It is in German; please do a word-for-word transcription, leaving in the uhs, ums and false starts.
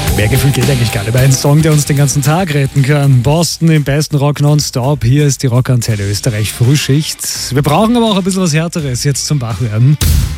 Mehr Gefühl geht eigentlich gar nicht bei einem Song, der uns den ganzen Tag retten kann. Boston im besten Rock nonstop. Hier ist die Rockantenne Österreich Frühschicht. Wir brauchen aber auch ein bisschen was Härteres jetzt zum Wachwerden.